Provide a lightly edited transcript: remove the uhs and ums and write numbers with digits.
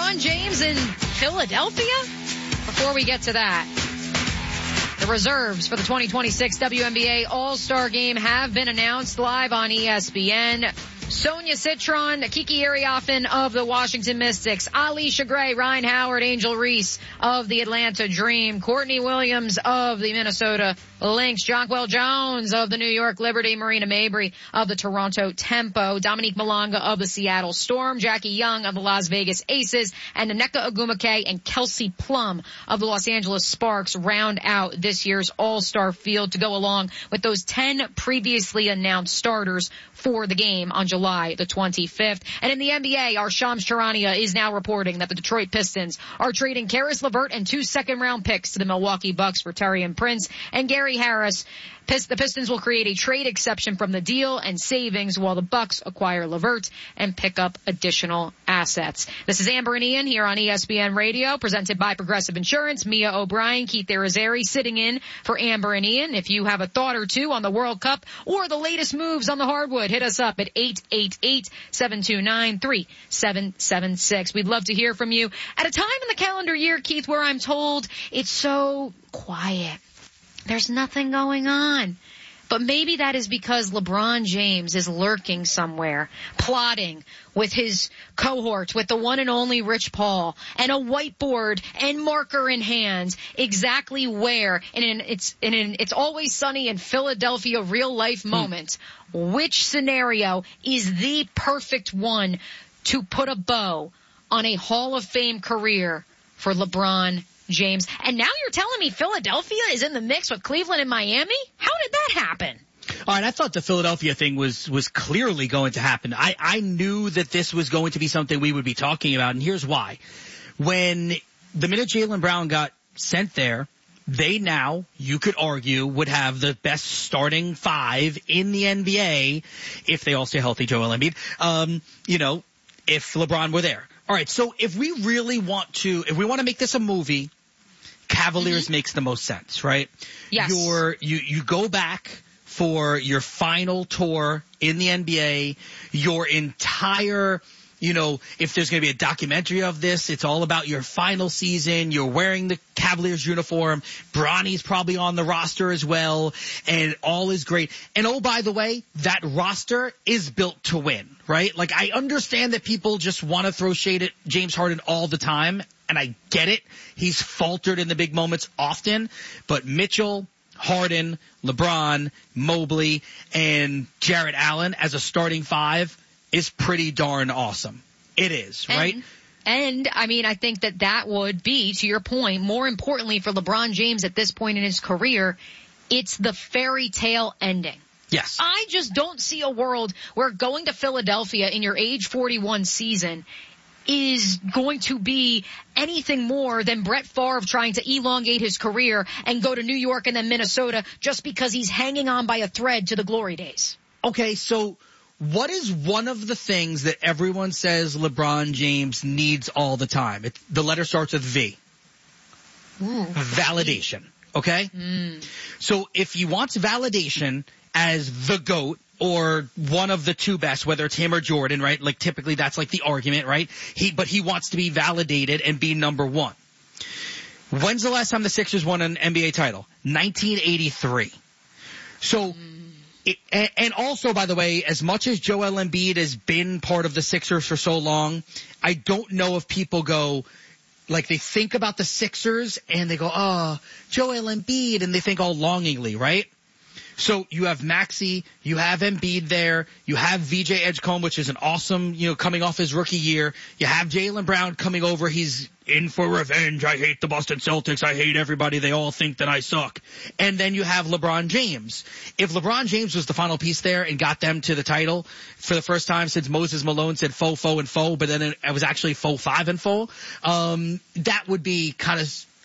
LeBron James in Philadelphia? Before we get to that, the reserves for the 2026 WNBA All-Star Game have been announced live on ESPN. Sonia Citron, Kiki Arioffen of the Washington Mystics, Alicia Gray, Ryan Howard, Angel Reese of the Atlanta Dream, Courtney Williams of the Minnesota Lynx, Jonquel Jones of the New York Liberty, Marina Mabrey of the Toronto Tempo, Dominique Malonga of the Seattle Storm, Jackie Young of the Las Vegas Aces, and Nneka Ogwumike and Kelsey Plum of the Los Angeles Sparks round out this year's All-Star field to go along with those 10 previously announced starters for the game on July the 25th. And in the NBA, our Shams Charania is now reporting that the Detroit Pistons are trading Karis LeVert and 2 second-round picks to the Milwaukee Bucks for Taurean Prince and Gary Harris. The Pistons will create a trade exception from the deal and savings while the Bucks acquire LeVert and pick up additional assets. This is Amber and Ian here on ESPN Radio, presented by Progressive Insurance. Mia O'Brien, Keith Irizarry sitting in for Amber and Ian. If you have a thought or two on the World Cup or the latest moves on the hardwood, hit us up at 888-729-3776. We'd love to hear from you at a time in the calendar year, Keith, where I'm told it's so quiet. There's nothing going on. But maybe that is because LeBron James is lurking somewhere, plotting with his cohort, with the one and only Rich Paul, and a whiteboard and marker in hand, exactly where, it's Always Sunny in Philadelphia real life moment, which scenario is the perfect one to put a bow on a Hall of Fame career for LeBron James. And now you're telling me Philadelphia is in the mix with Cleveland and Miami? How did that happen? All right, I thought the Philadelphia thing was clearly going to happen. I knew that this was going to be something we would be talking about, and here's why. When the minute Jaylen Brown got sent there, they now, you could argue, would have the best starting five in the NBA if they all stay healthy, Joel Embiid, if LeBron were there. All right, so if we want to make this a movie, Cavaliers makes the most sense, right? Yes. You go back for your final tour in the NBA, your entire, if there's going to be a documentary of this, it's all about your final season. You're wearing the Cavaliers uniform. Bronny's probably on the roster as well, and all is great. And oh, by the way, that roster is built to win, right? Like, I understand that people just want to throw shade at James Harden all the time, and I get it. He's faltered in the big moments often, but Mitchell, Harden, LeBron, Mobley, and Jarrett Allen as a starting five is pretty darn awesome. It is, right? And I think that would be, to your point, more importantly for LeBron James at this point in his career, it's the fairy tale ending. Yes. I just don't see a world where going to Philadelphia in your age 41 season is going to be anything more than Brett Favre trying to elongate his career and go to New York and then Minnesota just because he's hanging on by a thread to the glory days. Okay, so what is one of the things that everyone says LeBron James needs all the time? The letter starts with V. Ooh. Validation, okay? So if he wants validation as the GOAT, or one of the two best, whether it's him or Jordan, right? Like, typically that's like the argument, right? But he wants to be validated and be number one. When's the last time the Sixers won an NBA title? 1983. So, and also, by the way, as much as Joel Embiid has been part of the Sixers for so long, I don't know if people go, like, they think about the Sixers and they go, oh, Joel Embiid, and they think all longingly, right? So you have Maxey, you have Embiid there, you have VJ Edgecombe, which is an awesome, coming off his rookie year. You have Jaylen Brown coming over. He's in for revenge. I hate the Boston Celtics. I hate everybody. They all think that I suck. And then you have LeBron James. If LeBron James was the final piece there and got them to the title for the first time since Moses Malone said faux, and faux, but then it was actually faux 5 and faux, that would be kind of